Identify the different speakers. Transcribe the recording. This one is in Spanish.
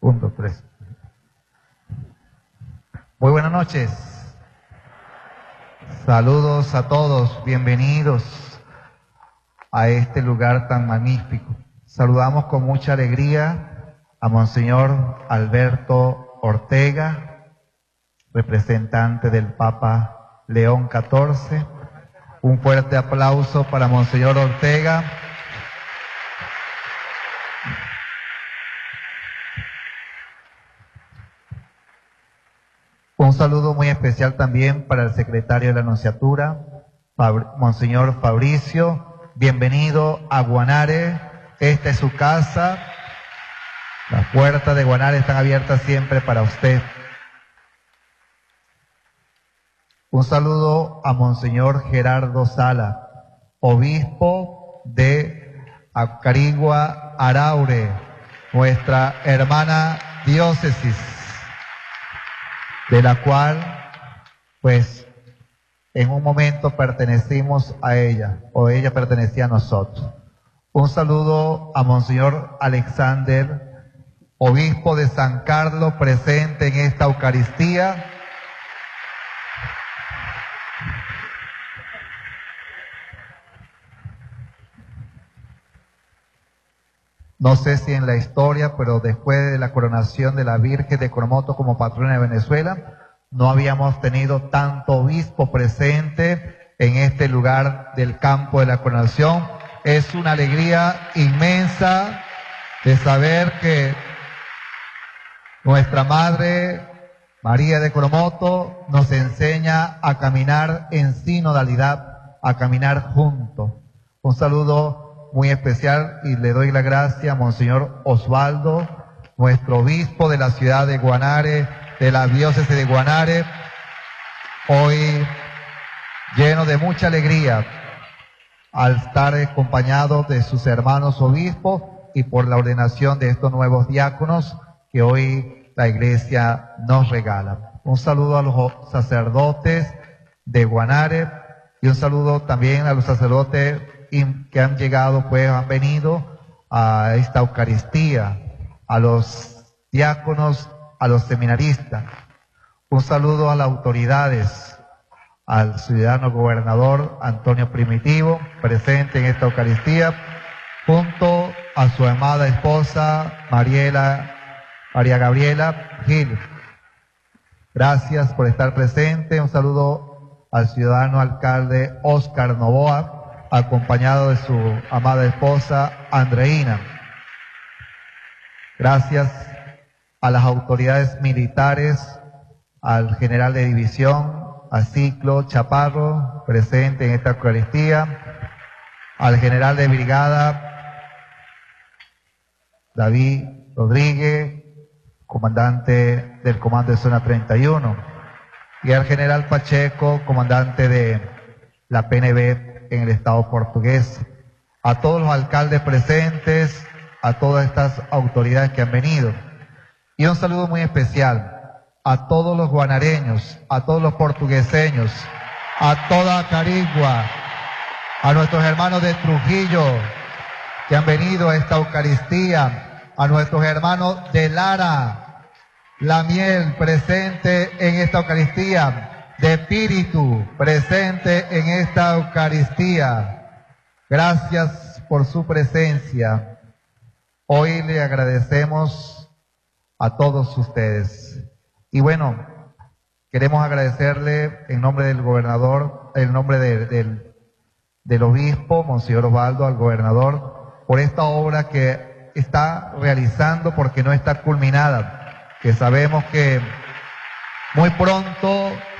Speaker 1: 1, 2, 3. Muy buenas noches. Saludos a todos, bienvenidos a este lugar tan magnífico. Saludamos con mucha alegría a Monseñor Alberto Ortega, representante del Papa León XIV. Un fuerte aplauso para Monseñor Ortega. Un saludo muy especial también para el secretario de la Nunciatura, Monseñor Fabricio. Bienvenido a Guanare, esta es su casa. Las puertas de Guanare están abiertas siempre para usted. Un saludo a Monseñor Gerardo Sala, obispo de Acarigua Araure, nuestra hermana diócesis, de la cual, pues, en un momento pertenecimos a ella, o ella pertenecía a nosotros. Un saludo a Monseñor Alexander, obispo de San Carlos, presente en esta Eucaristía. No sé si en la historia, pero después de la coronación de la Virgen de Coromoto como patrona de Venezuela, no habíamos tenido tanto obispo presente en este lugar del campo de la coronación. Es una alegría inmensa de saber que nuestra Madre María de Coromoto nos enseña a caminar en sinodalidad, a caminar juntos. Un saludo muy especial y le doy la gracia a Monseñor Osvaldo, nuestro obispo de la ciudad de Guanare, de la diócesis de Guanare, hoy lleno de mucha alegría al estar acompañado de sus hermanos obispos y por la ordenación de estos nuevos diáconos que hoy la Iglesia nos regala. Un saludo a los sacerdotes de Guanare y un saludo también a los sacerdotes que han llegado, pues han venido a esta Eucaristía, a los diáconos, a los seminaristas. Un saludo a las autoridades, al ciudadano gobernador Antonio Primitivo, presente en esta Eucaristía, junto a su amada esposa María Gabriela Gil. Gracias por estar presente. Un saludo al ciudadano alcalde Óscar Novoa, acompañado de su amada esposa Andreina. Gracias a las autoridades militares, al general de división, a Ciclo Chaparro, presente en esta Eucaristía, al general de brigada David Rodríguez, comandante del Comando de Zona 31, y al general Pacheco, comandante de la PNB en el Estado portugués, a todos los alcaldes presentes, a todas estas autoridades que han venido. Y un saludo muy especial a todos los guanareños, a todos los portugueseños, a toda Acarigua, a nuestros hermanos de Trujillo que han venido a esta Eucaristía, a nuestros hermanos de Lara, La Miel, presente en esta Eucaristía, de Espíritu, presente en esta Eucaristía. Gracias por su presencia. Hoy le agradecemos a todos ustedes. Y bueno, queremos agradecerle en nombre del gobernador, en nombre del obispo, Monseñor Osvaldo, al gobernador, por esta obra que está realizando porque no está culminada, que sabemos que muy pronto